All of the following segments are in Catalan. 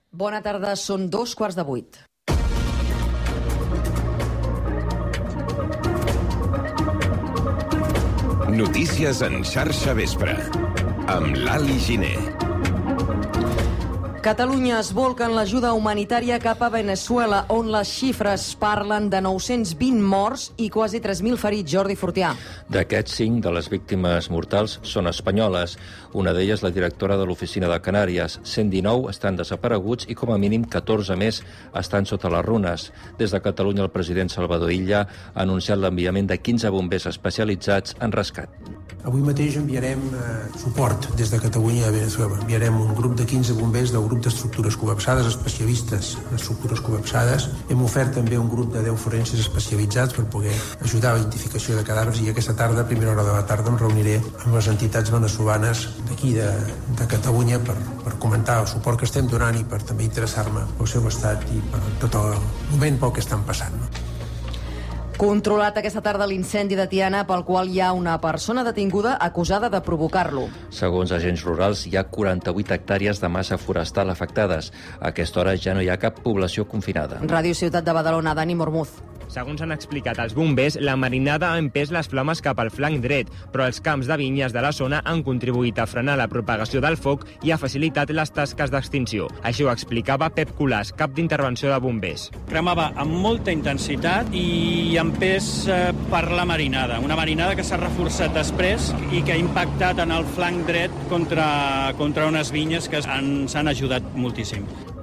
Bona tarda, són 7:45. Notícies en xarxa vespre, amb l'Ali Giner. Catalunya es volca en l'ajuda humanitària cap a Venezuela, on les xifres parlen de 920 morts i quasi 3.000 ferits. Jordi Fortià. D'aquests, 5 de les víctimes mortals són espanyoles. Una d'elles, la directora de l'Oficina de Canàries. 119 estan desapareguts i com a mínim 14 més estan sota les runes. Des de Catalunya, el president Salvador Illa ha anunciat l'enviament de 15 bombers especialitzats en rescat. Avui mateix enviarem suport des de Catalunya a Venezuela. Enviarem un grup de 15 bombers del grup d'estructures col·lapsades, especialistes en estructures col·lapsades. Hem ofert també un grup de 10 forenses especialitzats per poder ajudar a la identificació de cadàvers, i aquesta tarda, a primera hora de la tarda, em reuniré amb les entitats veneçolanes d'aquí de Catalunya per comentar el suport que estem donant i per també interessar-me pel seu estat i per tot el moment pel que estan passant. Controlat aquesta tarda l'incendi de Tiana, pel qual hi ha una persona detinguda acusada de provocar-lo. Segons agents rurals, hi ha 48 hectàrees de massa forestal afectades. A aquesta hora ja no hi ha cap població confinada. Ràdio Ciutat de Badalona, Dani Mormuz. Segons han explicat els bombers, la marinada ha empès les flames cap al flanc dret, però els camps de vinyes de la zona han contribuït a frenar la propagació del foc i ha facilitat les tasques d'extinció. Així ho explicava Pep Colàs, cap d'intervenció de bombers. Cremava amb molta intensitat i empès per la marinada. Una marinada que s'ha reforçat després i que ha impactat en el flanc dret contra unes vinyes que s'han ajudat moltíssim.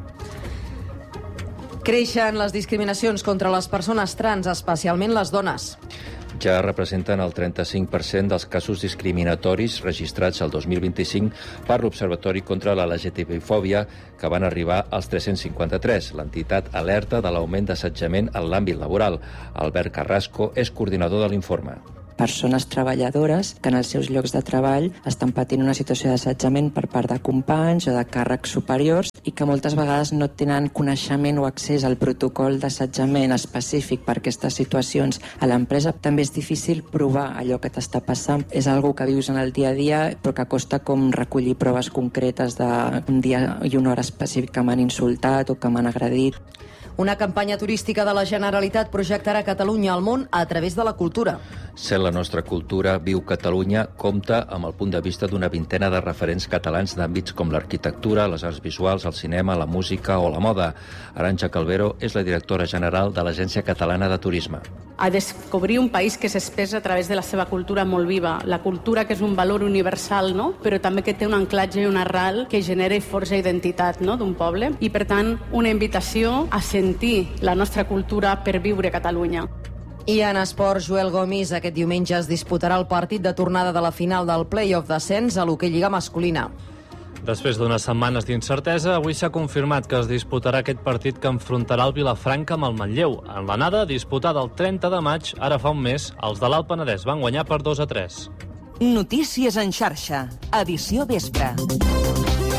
Creixen les discriminacions contra les persones trans, especialment les dones. Ja representen el 35% dels casos discriminatoris registrats el 2025 per l'Observatori contra la LGTBI-fòbia, que van arribar als 353. L'entitat alerta de l'augment d'assetjament en l'àmbit laboral. Albert Carrasco és coordinador de l'informe. Persones treballadores que en els seus llocs de treball estan patint una situació d'assetjament per part de companys o de càrrecs superiors i que moltes vegades no tenen coneixement o accés al protocol d'assetjament específic per aquestes situacions a l'empresa. També és difícil provar allò que t'està passant. És algo que vius en el dia a dia, però que costa com recollir proves concretes d'un dia i una hora específic que m'han insultat o que m'han agredit. Una campanya turística de la Generalitat projectarà Catalunya al món a través de la cultura. Ser la nostra cultura, Viu Catalunya, compta amb el punt de vista d'una vintena de referents catalans d'àmbits com l'arquitectura, les arts visuals, el cinema, la música o la moda. Arantxa Calvero és la directora general de l'Agència Catalana de Turisme. A descobrir un país que s'expressa a través de la seva cultura molt viva. La cultura, que és un valor universal, no? Però també que té un anclatge i un arrel que genera i forja identitat, no? D'un poble. I, per tant, una invitació a sentir la nostra cultura per viure a Catalunya. I en esports, Joel Gomis, aquest diumenge es disputarà el partit de tornada de la final del play-off d'ascens a l'hoquei lliga masculina. Després d'unes setmanes d'incertesa, avui s'ha confirmat que es disputarà aquest partit que enfrontarà el Vilafranca amb el Manlleu. En l'anada, disputada el 30 de maig, ara fa un mes, els de l'Alt Penedès van guanyar per 2-3. Notícies en xarxa, edició vespre.